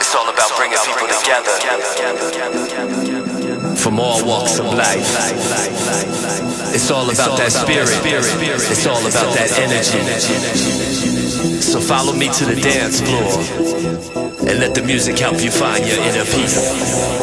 It's all about bringing people together from all walks of life. It's all about that spirit. It's all about that energy. So follow me to the dance floor and let the music help you find your inner peace.